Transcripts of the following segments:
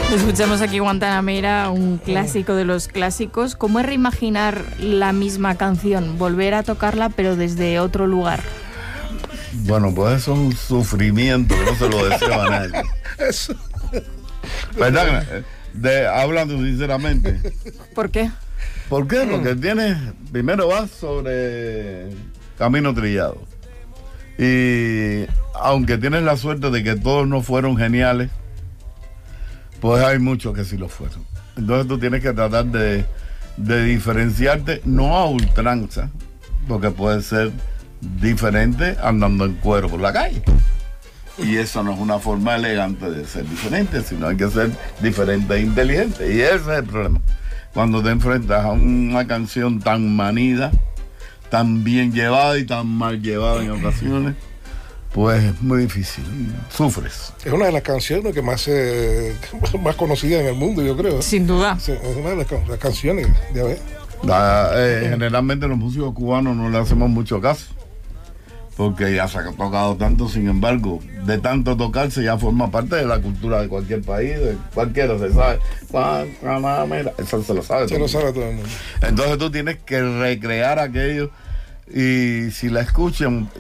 Escuchamos aquí Guantanamera, un clásico de los clásicos. ¿Cómo es reimaginar la misma canción? Volver a tocarla, pero desde otro lugar. Bueno, pues eso es un sufrimiento que no se lo deseo a nadie. Eso. ¿Verdad? Hablando sinceramente. ¿Por qué? ¿Por qué? Porque primero vas sobre camino trillado. Y aunque tienes la suerte de que todos no fueron geniales, pues hay muchos que sí lo fueron. Entonces tú tienes que tratar de diferenciarte, no a ultranza, porque puede ser diferente andando en cuero por la calle. Y eso no es una forma elegante de ser diferente, sino hay que ser diferente e inteligente. Y ese es el problema. Cuando te enfrentas a una canción tan manida, tan bien llevada y tan mal llevada en ocasiones, pues es muy difícil, sufres. Es una de las canciones que más conocida en el mundo, yo creo. Sin duda. Sí, es una de las canciones, ya ves. Generalmente los músicos cubanos no le hacemos mucho caso, porque ya se ha tocado tanto, sin embargo, de tanto tocarse ya forma parte de la cultura de cualquier país, de cualquiera se sabe. Eso se lo sabe. Se lo sabe todo el mundo. Entonces tú tienes que recrear aquello. Y si lo escuchan,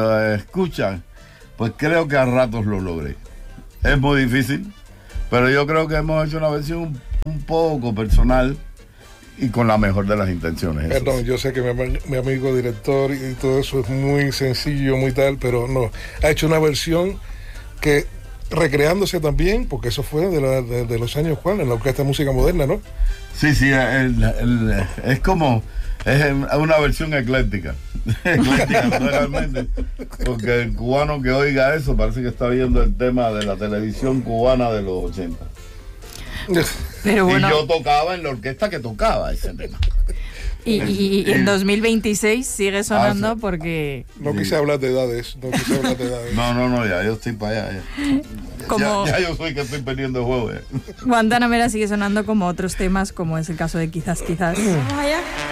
pues creo que a ratos lo logré. Es muy difícil, pero yo creo que hemos hecho una versión un poco personal y con la mejor de las intenciones. Perdón, yo sé que mi amigo director y todo eso es muy sencillo, muy tal, pero no. Ha hecho una versión que, recreándose también, porque eso fue de los años, Juan, en la Orquesta de Música Moderna, ¿no? Sí, es como... Es una versión ecléctica. Ecléctica realmente. Porque el cubano que oiga eso parece que está viendo el tema de la televisión cubana de los 80. Pero bueno, y yo tocaba en la orquesta que tocaba ese tema. Y en 2026 sigue sonando porque... No quise hablar de edades. No, ya yo estoy para allá. Ya yo soy que estoy perdiendo el juego. Guantanamera sigue sonando como otros temas, como es el caso de Quizás.